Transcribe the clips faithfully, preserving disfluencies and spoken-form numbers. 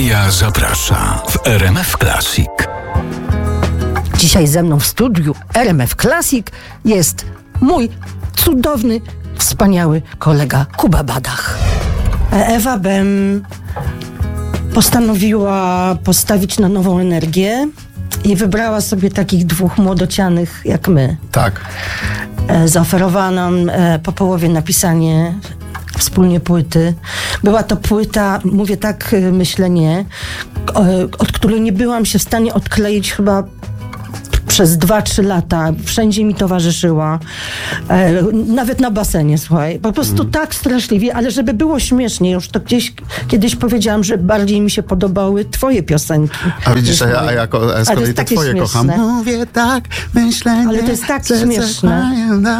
Kaja zaprasza w R M F Classic. Dzisiaj ze mną w studiu R M F Classic jest mój cudowny, wspaniały kolega Kuba Badach. Ewa Bem postanowiła postawić na nową energię i wybrała sobie takich dwóch młodocianych jak my. Tak. E, zaoferowała nam e, po połowie napisanie wspólnie płyty. Była to płyta, mówię tak, e, myślę nie, o, od której nie byłam się w stanie odkleić chyba przez dwa, trzy lata. Wszędzie mi towarzyszyła. E, nawet na basenie, słuchaj. Po prostu mm. tak straszliwie, ale żeby było śmiesznie, już to gdzieś kiedyś powiedziałam, że bardziej mi się podobały twoje piosenki. A widzisz, a ja, a ja a z kolei te twoje śmieszne. Kocham. Mówię tak, myślę nie. Ale to jest tak śmieszne.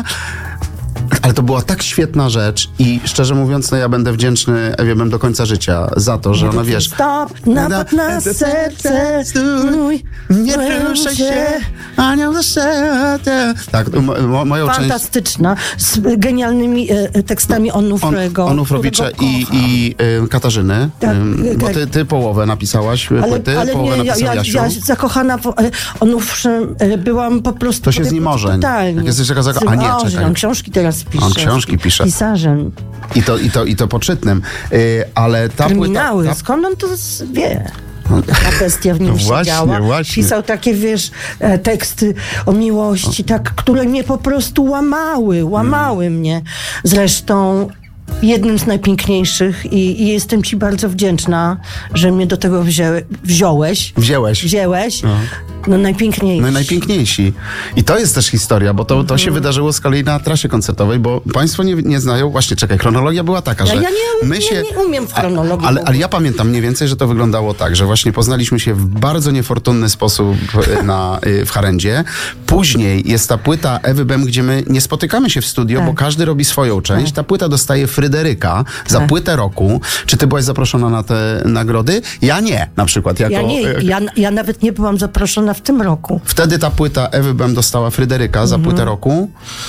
Ale to była tak świetna rzecz i szczerze mówiąc, no ja będę wdzięczny Ewie Bem do końca życia za to, że ona, wiesz... Stop, napad na serce, mój, nie ruszaj się, anioł za serce. Tak, mo, moją część... Fantastyczna, z genialnymi e, tekstami Onufrego. On, Onufrowicza i, i e, Katarzyny, tak, e, bo ty, ty połowę napisałaś płyty, ale połowę nie, napisał ja, Jasiu. Ja zakochana w Onufrze e, byłam po prostu... To się z nim morzeń. Totalnie. Jesteś taka zaka... A nie, czekaj. On książki teraz pisze. On książki pisze. Pisarzem. I to, i to, i to poczytnym. Yy, ale ta Kryminały. płyta... Ta... Skąd on to wie? Ta bestia w nim no właśnie, siedziała. Właśnie. Pisał takie, wiesz, teksty o miłości, tak, które mnie po prostu łamały. Łamały hmm. mnie. Zresztą jednym z najpiękniejszych i, i jestem ci bardzo wdzięczna, że mnie do tego wzię, wziąłeś. Wzięłeś. Wzięłeś. No. No najpiękniejsi. No najpiękniejsi. I to jest też historia, bo to, to mm. się wydarzyło z kolei na trasie koncertowej, bo państwo nie, nie znają, właśnie czekaj, chronologia była taka, że ja, ja nie, my się... nie, nie umiem w chronologii. Ale, ale ja pamiętam mniej więcej, że to wyglądało tak, że właśnie poznaliśmy się w bardzo niefortunny sposób na, w Harendzie. Później jest ta płyta Ewy Bem, gdzie my nie spotykamy się w studio, tak. bo każdy robi swoją część. Tak. Ta płyta dostaje Fryderyka za tak. płytę roku. Czy ty byłaś zaproszona na te nagrody? Ja nie, na przykład. Jako, ja nie, ja, ja nawet nie byłam zaproszona w tym roku. Wtedy ta płyta Ewy Bem dostała Fryderyka za płytę roku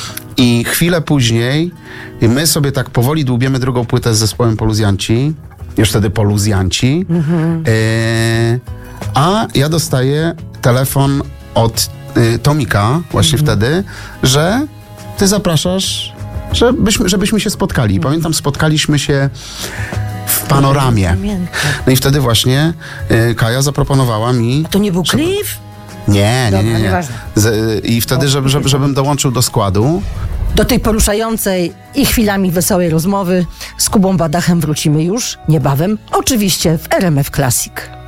i chwilę później my sobie tak powoli dłubiemy drugą płytę z zespołem Poluzjanci, już wtedy Poluzjanci, mhm. e, a ja dostaję telefon od e, Tomika właśnie mhm. wtedy, że ty zapraszasz, żebyśmy, żebyśmy się spotkali. Mhm. Pamiętam, spotkaliśmy się w Panoramie. No i wtedy właśnie y, Kaja zaproponowała mi... A to nie był klip? Nie, nie, nie, nie. Z, I wtedy, żeby, żeby, żebym dołączył do składu. Do tej poruszającej i chwilami wesołej rozmowy z Kubą Badachem wrócimy już niebawem, oczywiście w R M F Classic.